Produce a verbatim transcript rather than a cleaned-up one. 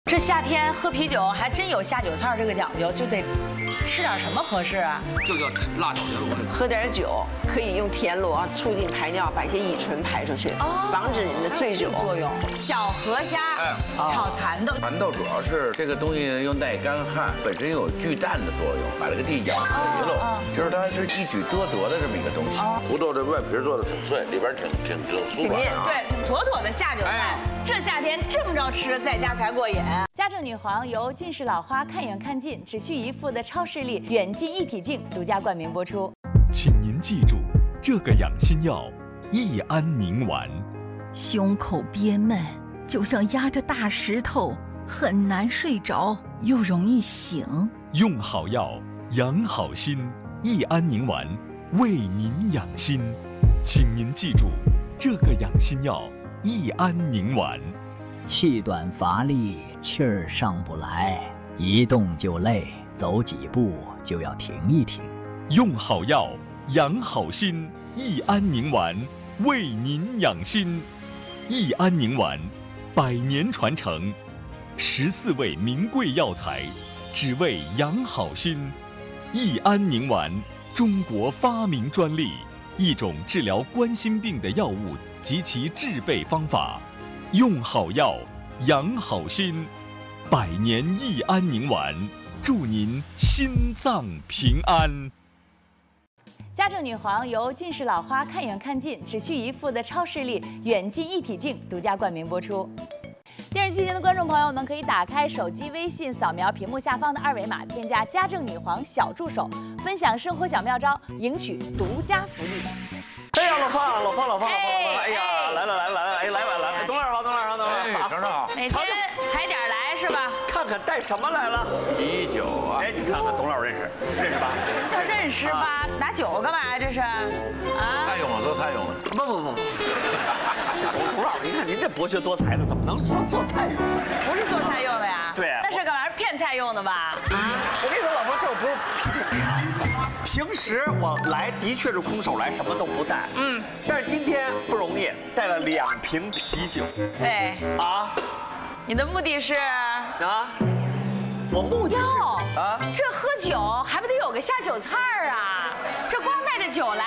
这夏天喝啤酒还真有下酒菜这个讲究，就得吃点什么合适啊？ 就叫辣炒田螺。 喝点酒可以用田螺促进排尿，把一些乙醇排出去，防止你的醉酒作用。小河虾炒蚕豆， 蚕豆主要是这个东西又耐干旱，本身有聚氮的作用，把这个地养肥了，就是它是一举多得的这么一个东西。 土豆这外皮做的挺脆，里边挺挺挺酥软啊。 对，妥妥的下酒菜。这夏天这么着吃，在家才过瘾。 家政女皇由近视老花看远看近只需一副的超视力远近一体镜独家冠名播出。 请您记住，这个养心药益安宁丸。 胸口憋闷，就像压着大石头，很难睡着，又容易醒。 用好药，养好心，益安宁丸为您养心。请您记住，这个养心药益安宁丸。 气短乏力，气儿上不来，一动就累，走几步就要停一停。 用好药，养好心，益安宁丸为您养心。益安宁丸，百年传承，十四味名贵药材，只为养好心。益安宁丸，中国发明专利，一种治疗冠心病的药物及其制备方法。用好药，养好心，百年益安宁丸，祝您心脏平安。 家政女皇由近视老花看远看近只需一副的超视力远近一体镜独家冠名播出。电视机前的观众朋友们可以打开手机微信，扫描屏幕下方的二维码，添加家政女皇小助手，分享生活小妙招，赢取独家福利。 哎呀，老方，老方，老方，老方，老方！哎呀，来了，来了，来了！哎，来吧，来吧！董老师好，董老师好，董老师好， 程程好。 每天踩点来是吧？ 看看带什么来了？ 啤酒啊！ 哎，你看看，董老师认识，认识吧？ 什么叫认识吧？拿酒干嘛呀？这是？啊？ 太用了，都太用了。 不不不不，董董老师，您看您这博学多才的，怎么能说做菜用？ 不是做菜用的呀？ 对， 那是干嘛？是骗菜用的吧？啊！ 我跟你说，老婆，这我不是批评你啊。平时我来的确是空手来，什么都不带。嗯。但是今天不容易，带了两瓶啤酒。 对。 啊？ 你的目的是？ 啊？我目的是啊？ 这喝酒还不得有个下酒菜啊？这光带着酒来，